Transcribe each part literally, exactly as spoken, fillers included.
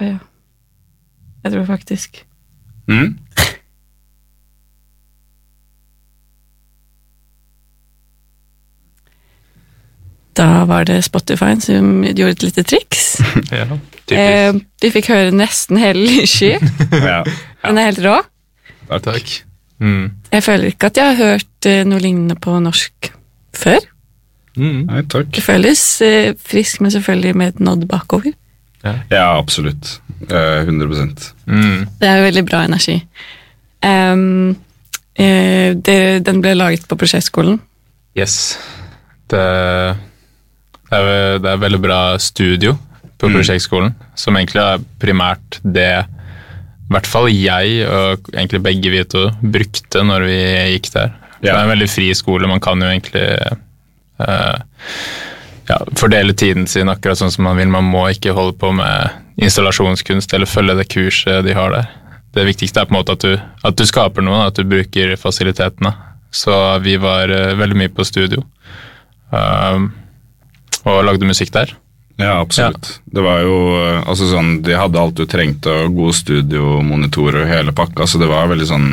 ja. Jeg tror faktisk. Mm? Da var det Spotify som gjorde et lite triks. Ja, eh, vi fikk høre nesten hele Lyssky. Ja. Den er helt rå. Takk. Takk. Mm. Jeg føler ikke at jeg har hørt eh, noe lignende på norsk før. Mm. Nei, takk. Det føles eh, frisk, men selvfølgelig med et nådd bakover. Ja. Ja, absolutt. Eh, hundre prosent. Mm. Det er jo veldig bra energi. Um, eh, det, den ble laget på prosjektskolen. Yes. Det, det, er, det er veldig bra studio på Mm. prosjektskolen, som egentlig er primært det i hvert fall jeg og egentlig begge vi to brukte når vi gikk der. Ja. Det er en veldig fri skole, man kan jo egentlig uh, ja, fordele tiden sin akkurat sånn som man vil. Man må ikke holde på med installasjonskunst eller følge det kurset de har der. Det viktigste er på en måte at du, at du skaper noe, at du bruker fasilitetene. Så vi var uh, veldig mye på studio uh, og lagde musikk der. Ja, absolutt. Ja. Det var jo, altså sånn, de hadde alt du trengte, og gode studiomonitorer og hele pakka, så det var veldig sånn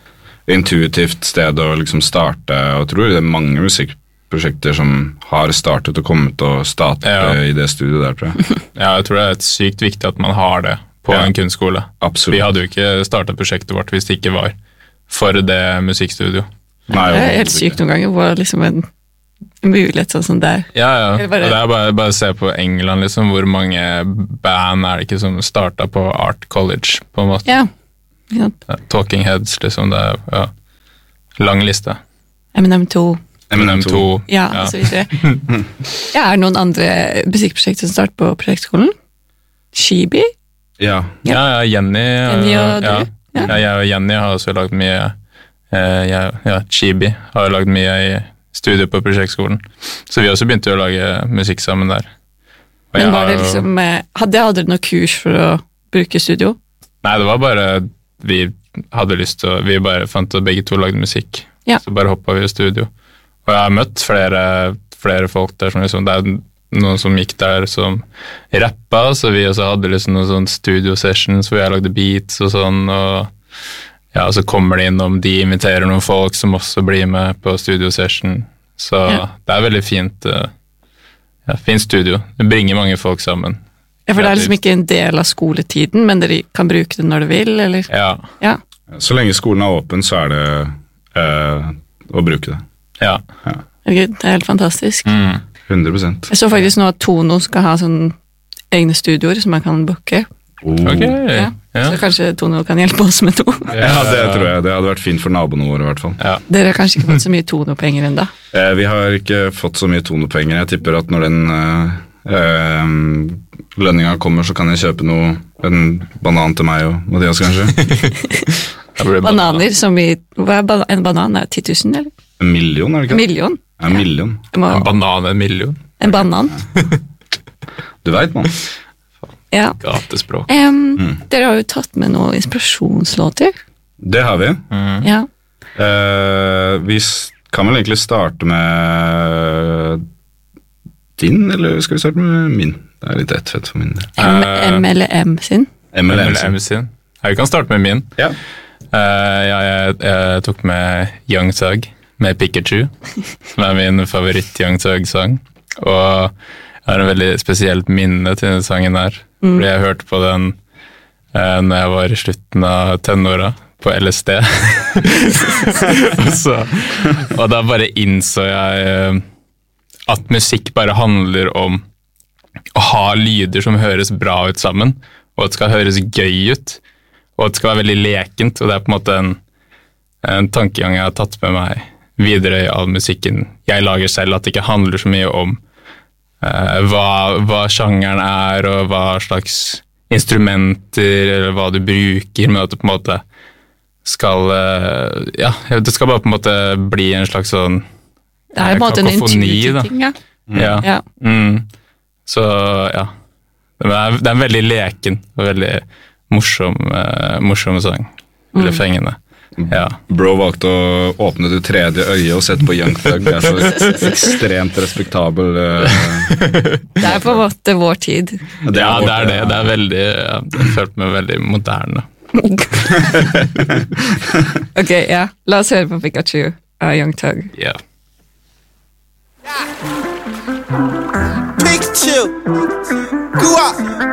intuitivt sted å liksom starte, og jeg tror det er mange musikkprosjekter som har startet og kommet og startet Ja. i det studioet der, tror jeg. Ja, jeg tror det er et sykt viktig at man har det på Ja. en kunstskole. Absolutt. Vi hadde jo ikke startet prosjektet vårt hvis det ikke var for det musikkstudio. Nei, Det er helt sykt noen ganger hvor liksom en mulighet sånn som det er. Ja, ja. Eller bare- Og det er bare, bare å se på England, liksom, hvor mange band er det ikke som startet på Art College, på en måte. Ja, ikke sant? Ja, Talking Heads, liksom, det er ja, lang liste. Eminem to. Eminem to. Ja, Ja. og så videre. Ja, er det noen andre musikkprosjekter som starter på prosjektskolen? Shibi? Ja, Ja, ja, Jenny. Jenny og ja. du? Ja. Ja, jeg og Jenny har også lagd mye, eh, jeg, ja, Chibi har lagd mye i studio på prosjektskolen. Så vi også begynte å lage musikk sammen der. Og Men jeg var det har jo- liksom, eh, hadde, hadde dere noe kurs for å bruke studio? Nei, det var bare, vi hadde lyst til å, vi bare fant at begge to lagde musikk. Ja. Så bare hoppet vi i studio. Og jeg har møtt flere, flere folk der, som liksom, det er noen som gikk der som rappa, så vi også hadde liksom noen sånne studio sessions hvor jeg lagde beats og sånn, og ja, så kommer de innom, de inviterer noen folk som også blir med på studio session, så Ja. det er veldig fint, eh, ja, fint studio. Det bringer mange folk sammen. Ja, for det er liksom ikke en del av skoletiden, men dere kan bruke det når du vil, eller? Ja, Ja. så lenge skolen er åpen, så er det eh, å bruke det. ja. Herregud, det er helt fantastisk. Mm. hundre prosent. Jeg så faktisk nå at Tono skal ha sånn egne studioer som man kan booke. Oh. Ok, Ja. ja. Så kanskje Tono kan hjelpe oss med noe. Ja, det tror jeg. Det hadde vært fint for naboene våre, i hvert fall. Ja. Dere har kanskje ikke fått så mye Tono-penger enda. Eh, vi har ikke fått så mye tonepenger. Jeg tipper at når den eh, eh, lønninga kommer, så kan jeg kjøpe noe, en banan til meg og Mathias, kanskje. Da blir det bare- Bananer som i, hva er ba- en banan? Er det ti tusen, eller? En million, er det En ikke? million? En million. Det må, En banan en million. en banan? Du vet, man. Ja. Gatespråk. Em, Mm. Dere har jo tatt med noen inspirasjonslåter. Det har vi. Mm. Ja. Eh, vi s- kan vel egentlig starte med din, eller skal vi starte med min? Det er litt ett fett for min del. M, Eh. M eller M sin. M L M. M sin. Ja, vi kan starte med min. Ja. Eh, ja, jeg, jeg tok med Young Thug med Pikachu, som er min favoritt-Young Thug-sang. Og jeg har en veldig spesielt minne til denne sangen her. Fordi jeg hørte på den eh, når jeg var i slutten av tenåra, på L S D. Så, og da bare innså jeg eh, at musikk bare handler om å ha lyder som høres bra ut sammen, og at det skal høres gøy ut, og at det skal være veldig lekent, og det er på en måte en, en tankegang jeg har tatt med meg videre i all musikken jeg lager selv, at det ikke handler så mye om eh, hva, hva sjangeren er, og hva slags instrumenter, eller hva du bruker, men at det på en måte skal, eh, ja, det skal bare på en måte bli en slags sånn Det er på en måte en kakofoni, intuitiv da. ting, ja. Ja. ja. Mm. Så ja, det er, det er en veldig leken og veldig morsom, eh, morsom sang. Veldig fengende. Ja. Bro valgte å åpne det tredje øyet og sette på Young Thug. Det er så ekstremt respektabel. Uh, Det er på en måte vår tid. det ja, vårt, det er det. Det er veldig, ja, jeg følte meg veldig moderne. Ok, ja. La oss høre på Pikachu av Young Thug. Ja. Pikachu, go up.